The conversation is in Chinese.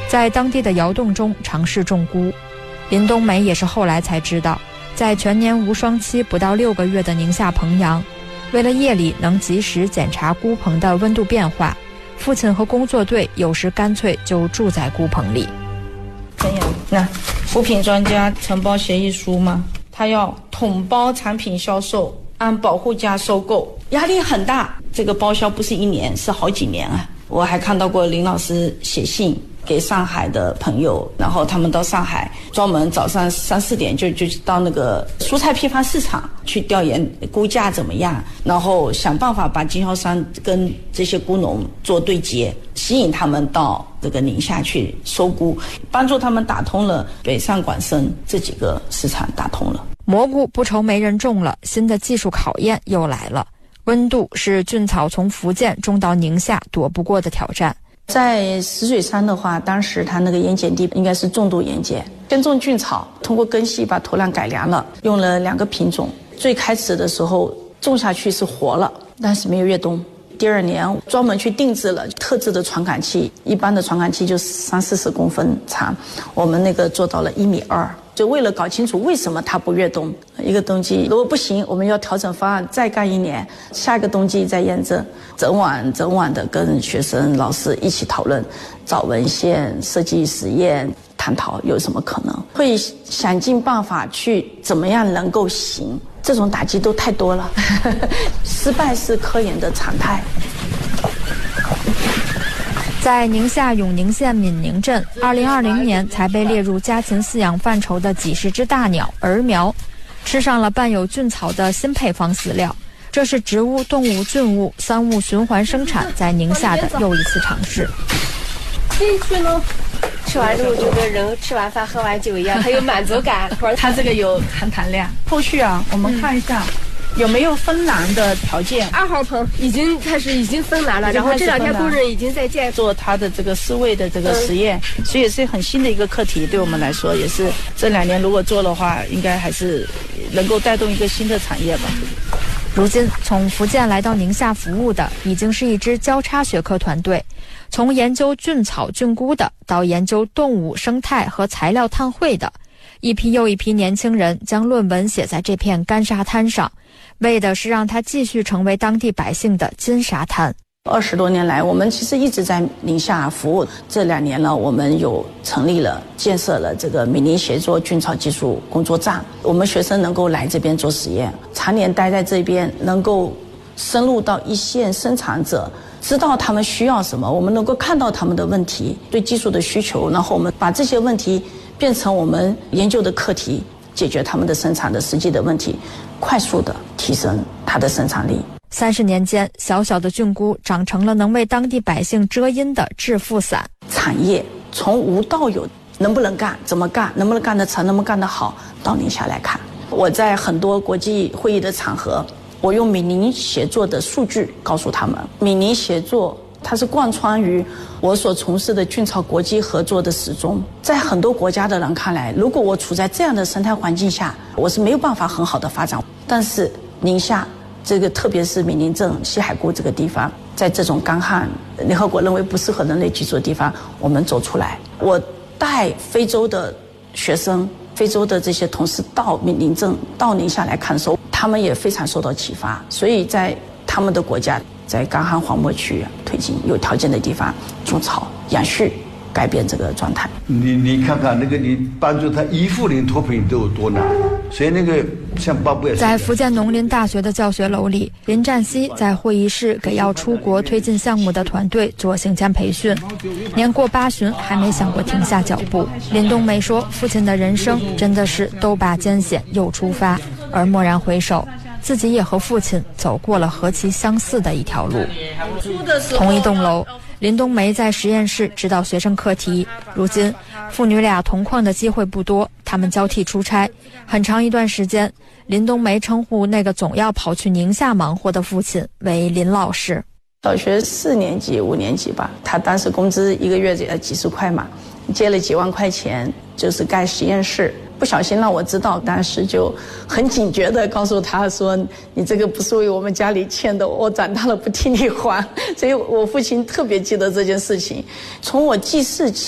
在当地的窑洞中尝试种菇。林冬梅也是后来才知道，在全年无霜期不到6个月的宁夏彭阳，为了夜里能及时检查菇棚的温度变化，父亲和工作队有时干脆就住在菇棚里。 那扶贫专家承包协议书嘛，他要统包产品销售，按保护价收购，压力很大。这个包销不是1年，是好几年啊。我还看到过林老师写信给上海的朋友，然后他们到上海专门早上3、4点就到那个蔬菜批发市场去调研菇价怎么样，然后想办法把经销商跟这些菇农做对接，吸引他们到这个宁夏去收菇，帮助他们打通了北上广深这几个市场打通了。 蘑菇不愁没人种了，新的技术考验又来了。温度是菌草从福建种到宁夏躲不过的挑战。 在石水山的话，当时它那个盐碱地应该是重度盐碱，先种菌草，通过根系把土壤改良了，用了2个品种。最开始的时候种下去是活了，但是没有越冬。第2年专门去定制了特制的传感器，一般的传感器就30-40公分长，我们那个做到了1.2米，就为了搞清楚为什么它不越冬。一个冬季如果不行，我们要调整方案，再干1年，下一个冬季再验证。整晚的跟学生老师一起讨论，找文献、设计实验，探讨有什么可能，会想尽办法去怎么样能够行。这种打击都太多了失败是科研的常态。 在宁夏永宁县闽宁镇，2020年才被列入家禽饲养范畴的几十只大鸟儿苗，吃上了伴有菌草的新配方饲料。这是植物、动物、菌物3物循环生产在宁夏的又一次尝试。 进去呢，吃完之后就跟人吃完饭喝完酒一样，很有满足感。 它这个有含量。后续啊，我们看一下。有没有分栏的条件 ？2号棚已经分栏了，然后这2天工人已经在做他的这个饲喂的这个实验，所以也是很新的一个课题，对我们来说也是这2年如果做的话，应该还是能够带动一个新的产业吧。 如今从福建来到宁夏服务的已经是一支交叉学科团队，从研究菌草菌菇的到研究动物生态和材料碳汇的，一批又一批年轻人将论文写在这片干沙滩上，为的是让它继续成为当地百姓的金沙滩。 20多年来，我们其实一直在宁夏服务。这2年呢，我们有成立了、建设了这个闽宁协作菌草技术工作站，我们学生能够来这边做实验，常年待在这边，能够深入到一线生产者，知道他们需要什么，我们能够看到他们的问题、对技术的需求，然后我们把这些问题变成我们研究的课题，解决他们的生产的实际的问题，快速的提升它的生产力。 30年间，小小的菌菇长成了能为当地百姓遮阴的致富伞。 产业从无到有，能不能干，怎么干，能不能干得成，能不能干得好，到宁夏来看。我在很多国际会议的场合，我用闽宁协作的数据告诉他们，闽宁协作它是贯穿于我所从事的菌草国际合作的始终。在很多国家的人看来，如果我处在这样的生态环境下，我是没有办法很好的发展。但是宁夏这个特别是闽宁镇西海固这个地方，在这种干旱联合国认为不适合人类居住的地方，我们走出来。我带非洲的学生、非洲的这些同事到闽宁镇、到宁夏来看的时候，他们也非常受到启发，所以在他们的国家，在干旱荒漠区推进有条件的地方种草养畜，改变这个状态。 你看看那个，你帮助他依附林脱贫都有多难，所以那个像巴布亚。 在福建农林大学的教学楼里，林占西在会议室给要出国推进项目的团队做行前培训，年过8旬还没想过停下脚步。林冬梅说，父亲的人生真的是都把艰险又出发，而蓦然回首，自己也和父亲走过了何其相似的一条路。同一栋楼，林冬梅在实验室指导学生课题。如今父女俩同框的机会不多，他们交替出差。很长一段时间，林冬梅称呼那个总要跑去宁夏忙活的父亲为林老师。 小学4年级、5年级吧，他当时工资1个月也几十块嘛，借了几万块钱，就是盖实验室。不小心让我知道，当时就很警觉地告诉他说，你这个不是为我们家里欠的，我长大了不替你还。所以我父亲特别记得这件事情。从我记事起